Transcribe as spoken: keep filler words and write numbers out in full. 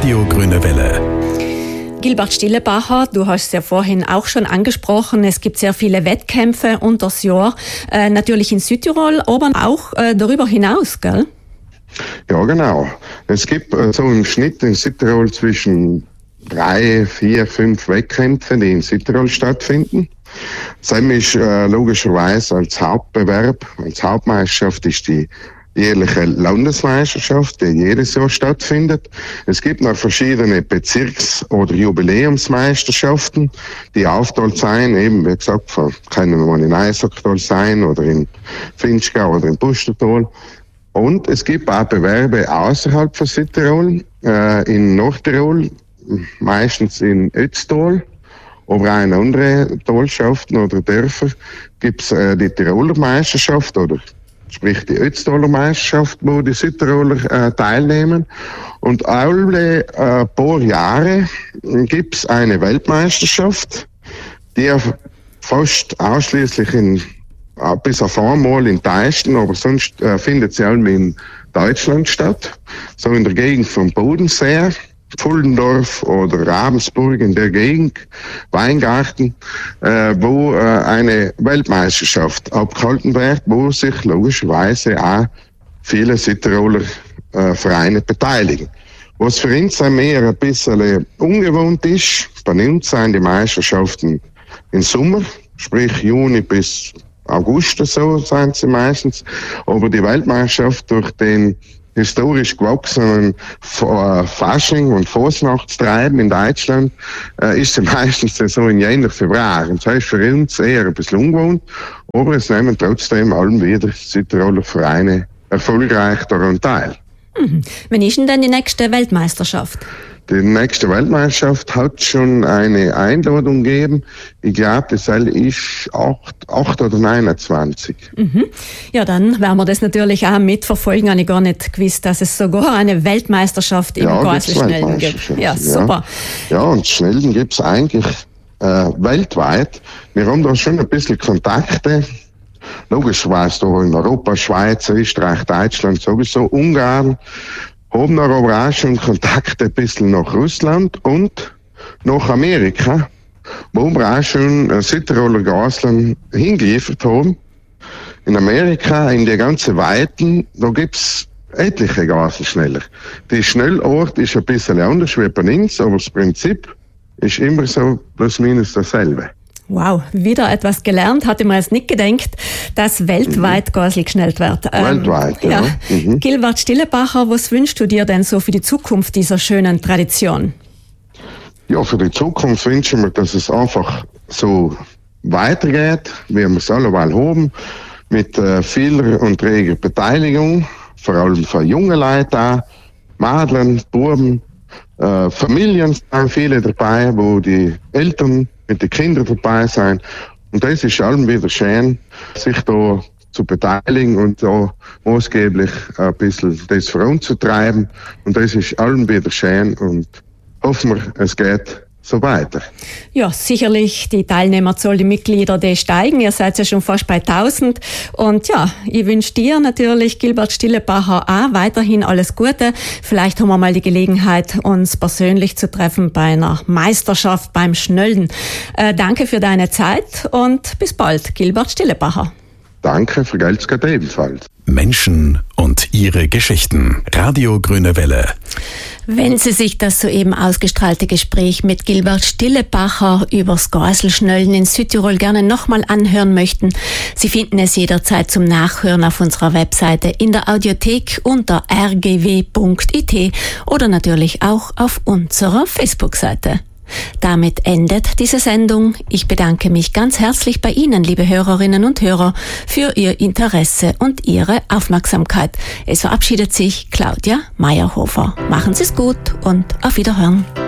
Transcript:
Radio Grüne Welle. Gilbert Stillebacher, du hast es ja vorhin auch schon angesprochen, es gibt sehr viele Wettkämpfe unters Jahr, äh, natürlich in Südtirol, aber auch äh, darüber hinaus, gell? Ja, genau. Es gibt äh, so im Schnitt in Südtirol zwischen drei, vier, fünf Wettkämpfe, die in Südtirol stattfinden. Das ist äh, logischerweise als Hauptbewerb, als Hauptmeisterschaft ist die jährliche Landesmeisterschaft, die jedes Jahr stattfindet. Es gibt noch verschiedene Bezirks- oder Jubiläumsmeisterschaften, die aufgeteilt sein, eben wie gesagt, können wir in Eisacktal sein oder in Finchgau oder in Pustertal. Und es gibt auch Bewerbe außerhalb von Südtirol, äh, in Nordtirol, meistens in Ötztal, aber auch in anderen Talschaften oder Dörfern gibt es äh, die Tiroler Meisterschaft oder sprich die Ötztaler Meisterschaft, wo die Südtiroler äh, teilnehmen. Und alle äh, paar Jahre gibt es eine Weltmeisterschaft, die fast ausschließlich in, äh, bis auf einmal in Teisten, aber sonst äh, findet sie auch in Deutschland statt. So in der Gegend vom Bodensee, Pfullendorf oder Ravensburg in der Gegend, Weingarten, äh, wo äh, eine Weltmeisterschaft abgehalten wird, wo sich logischerweise auch viele Südtiroler äh, Vereine beteiligen. Was für uns mehr ein bisschen ungewohnt ist, bei uns sind die Meisterschaften im Sommer, sprich Juni bis August so sind sie meistens, aber die Weltmeisterschaft durch den historisch gewachsenen Fasching und Fasnachtstreiben in Deutschland äh, ist sie meistens so in Jänner, Februar. Und das ist für uns eher ein bisschen ungewohnt, aber es nehmen trotzdem allen wieder Südtiroler Vereine erfolgreich daran teil. Mhm. Wann ist denn, denn die nächste Weltmeisterschaft? Die nächste Weltmeisterschaft hat schon eine Einladung gegeben. Ich glaube, das ist acht oder neunundzwanzig. Mhm. Ja, dann werden wir das natürlich auch mitverfolgen. Habe ich gar nicht gewusst, dass es sogar eine Weltmeisterschaft im ja, Geiselschnellen gibt. Ja, super. Ja, ja, und Schnellen gibt es eigentlich äh, weltweit. Wir haben da schon ein bisschen Kontakte. Logischerweise da in Europa, Schweiz, Österreich, Deutschland, sowieso Ungarn. Haben aber auch schon Kontakte ein bisschen nach Russland und nach Amerika, wo wir auch schon Südtiroler Gaseln hingeliefert haben. In Amerika, in der ganzen Weiten, da gibt's etliche Gaselschneller. Die Schnellort ist ein bisschen anders wie bei uns, aber das Prinzip ist immer so plus minus dasselbe. Wow, wieder etwas gelernt, hatte man jetzt nicht gedacht, dass weltweit mhm. Gasel geschnellt wird. Ähm, weltweit, ja. ja. Mhm. Gilbert Stillebacher, was wünschst du dir denn so für die Zukunft dieser schönen Tradition? Ja, für die Zukunft wünsche ich mir, dass es einfach so weitergeht, wie wir es alleweil haben, mit äh, vieler und reger Beteiligung, vor allem für junge Leute auch, Mädchen, Buben, äh, Familien sind viele dabei, wo die Eltern mit den Kindern dabei sein. Und das ist allem wieder schön, sich da zu beteiligen und da maßgeblich ein bisschen das voranzutreiben. Und das ist allem wieder schön und hoffen wir, es geht so weiter. Ja, sicherlich, die Teilnehmerzahl, die Mitglieder, die steigen. Ihr seid ja schon fast bei tausend. Und ja, ich wünsche dir natürlich, Gilbert Stillebacher, auch weiterhin alles Gute. Vielleicht haben wir mal die Gelegenheit, uns persönlich zu treffen bei einer Meisterschaft beim Schnölden. Äh, danke für deine Zeit und bis bald, Gilbert Stillebacher. Danke, für Geld geht ebenfalls. Menschen und ihre Geschichten. Radio Grüne Welle. Wenn Sie sich das soeben ausgestrahlte Gespräch mit Gilbert Stillebacher übers Gaselschnöllen in Südtirol gerne nochmal anhören möchten, Sie finden es jederzeit zum Nachhören auf unserer Webseite in der Audiothek unter r g w punkt i t oder natürlich auch auf unserer Facebook-Seite. Damit endet diese Sendung. Ich bedanke mich ganz herzlich bei Ihnen, liebe Hörerinnen und Hörer, für Ihr Interesse und Ihre Aufmerksamkeit. Es verabschiedet sich Claudia Meyerhofer. Machen Sie es gut und auf Wiederhören.